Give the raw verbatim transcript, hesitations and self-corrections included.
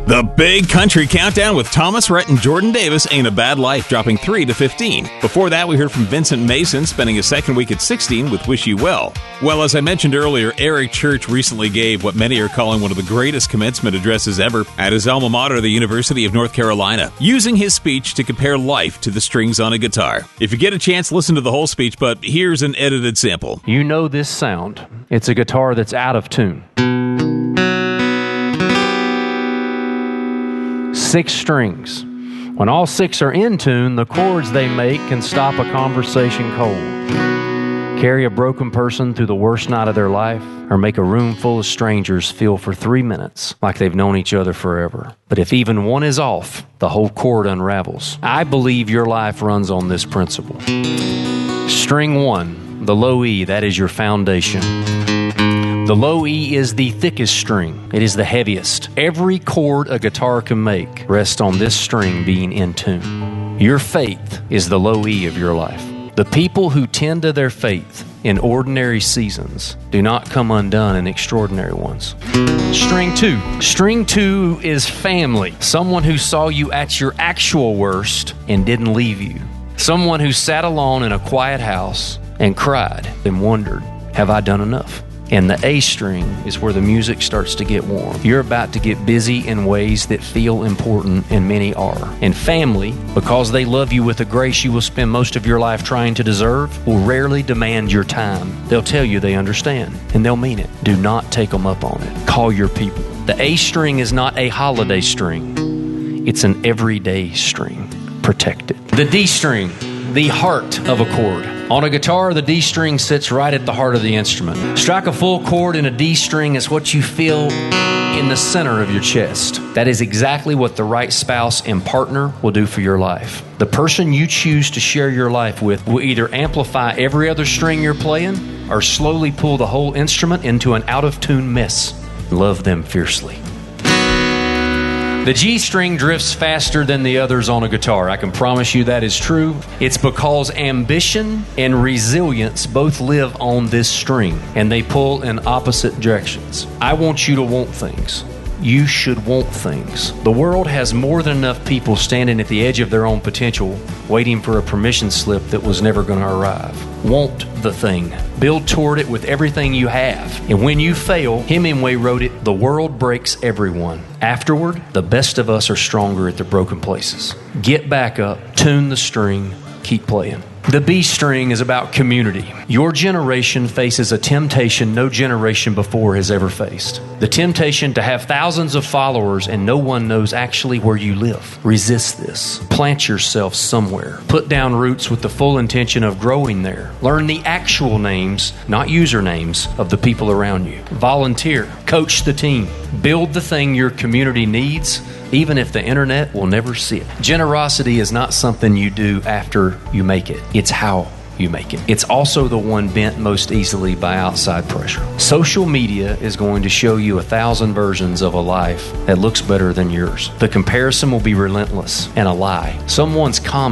The Big Country Countdown with Thomas Rhett and Jordan Davis ain't a bad life, dropping three to fifteen. Before that, we heard from Vincent Mason, spending his second week at sixteen with Wish You Well. Well, as I mentioned earlier, Eric Church recently gave what many are calling one of the greatest commencement addresses ever at his alma mater, the University of North Carolina, using his speech to compare life to the strings on a guitar. If you get a chance, listen to the whole speech, but here's an edited sample. You know this sound. It's a guitar that's out of tune. Six strings. When all six are in tune, the chords they make can stop a conversation cold, carry a broken person through the worst night of their life, or make a room full of strangers feel for three minutes like they've known each other forever. But if even one is off, the whole chord unravels. I believe your life runs on this principle. String one, the low E, that is your foundation. The low E is the thickest string. It is the heaviest. Every chord a guitar can make rests on this string being in tune. Your faith is the low E of your life. The people who tend to their faith in ordinary seasons do not come undone in extraordinary ones. String two. String two is family. Someone who saw you at your actual worst and didn't leave you. Someone who sat alone in a quiet house and cried and wondered, have I done enough? And the A string is where the music starts to get warm. You're about to get busy in ways that feel important, and many are. And family, because they love you with a grace you will spend most of your life trying to deserve, will rarely demand your time. They'll tell you they understand, and they'll mean it. Do not take them up on it. Call your people. The A string is not a holiday string. It's an everyday string. Protect it. The D string, the heart of a chord. On a guitar, the D string sits right at the heart of the instrument. Strike a full chord in a D string is what you feel in the center of your chest. That is exactly what the right spouse and partner will do for your life. The person you choose to share your life with will either amplify every other string you're playing or slowly pull the whole instrument into an out-of-tune mess. Love them fiercely. The G string drifts faster than the others on a guitar. I can promise you that is true. It's because ambition and resilience both live on this string, and they pull in opposite directions. I want you to want things. You should want things. The world has more than enough people standing at the edge of their own potential, waiting for a permission slip that was never going to arrive. Want the thing. Build toward it with everything you have. And when you fail, Hemingway wrote it, the world breaks everyone. Afterward, the best of us are stronger at the broken places. Get back up, tune the string, keep playing. The B string is about community. Your generation faces a temptation no generation before has ever faced. The temptation to have thousands of followers and no one knows actually where you live. Resist this. Plant yourself somewhere. Put down roots with the full intention of growing there. Learn the actual names, not usernames, of the people around you. Volunteer. Coach the team. Build the thing your community needs, even if the internet will never see it. Generosity is not something you do after you make it. It's how you make it. It's also the one bent most easily by outside pressure. Social media is going to show you a thousand versions of a life that looks better than yours. The comparison will be relentless and a lie. Someone's comment